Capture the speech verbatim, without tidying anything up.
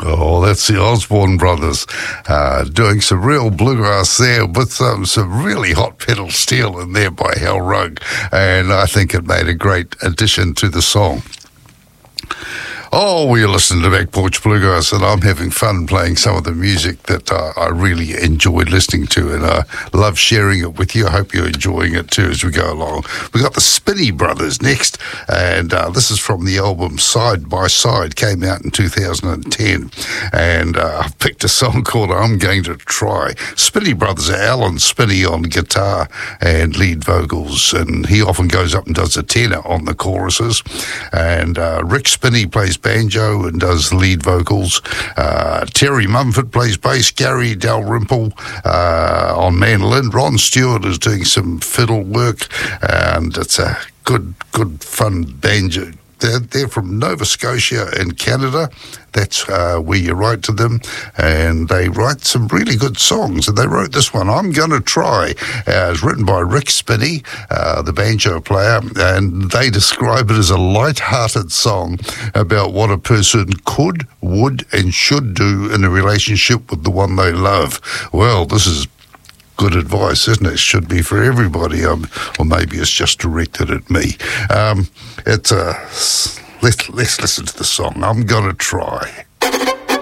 Oh, that's the Osborne Brothers uh, doing some real bluegrass there with um, some really hot pedal steel in there by Hal Rugg, and I think it made a great addition to the song. Oh, we're listening to Back Porch Bluegrass, and I'm having fun playing some of the music that uh, I really enjoyed listening to, and I love sharing it with you. I hope you're enjoying it too as we go along. We've got the Spinney Brothers next, and uh, this is from the album Side by Side, came out in two thousand ten, and uh, I've picked a song called I'm Going to Try. Spinney Brothers are Alan Spinney on guitar and lead vocals, and he often goes up and does a tenor on the choruses, and uh, Rick Spinney plays banjo and does lead vocals. Uh, Terry Mumford plays bass. Gary Dalrymple uh, on mandolin. Ron Stewart is doing some fiddle work, and it's a good, good, fun banjo. They're, they're from Nova Scotia in Canada. That's uh, where you write to them, and they write some really good songs. And they wrote this one, I'm Gonna Try. Uh, it's written by Rick Spinney, uh, the banjo player, and they describe it as a light-hearted song about what a person could, would, and should do in a relationship with the one they love. Well, this is good advice, isn't it? Should be for everybody, um, or maybe it's just directed at me. Um, it's a... Let's, let's listen to the song. I'm Gonna Try.